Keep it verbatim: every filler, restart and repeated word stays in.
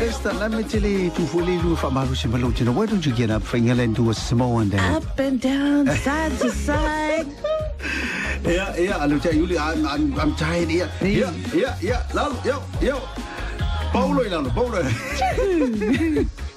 Esther, let me tell you to fully do from Marushimalo. Why don't you get up, finger and do a small one there? Up and down, side to side. Yeah, yeah, I'll tell you, I'm, I'm, I'm tired. Yeah, yeah, yeah, yeah. Yo, yo. Paulo, Paulo.